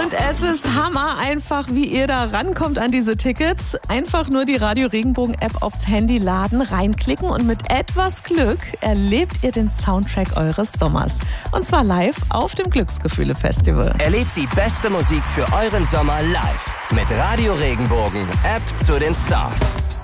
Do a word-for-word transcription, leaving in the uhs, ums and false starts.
Und es ist Hammer einfach, wie ihr da rankommt an diese Tickets. Einfach nur die Radio Regenbogen App aufs Handy laden, reinklicken und mit etwas Glück erlebt ihr den Soundtrack eures Sommers. Und zwar live auf dem Glücksgefühle-Festival. Erlebt die beste Musik für euren Sommer live mit Radio Regenbogen, App zu den Stars.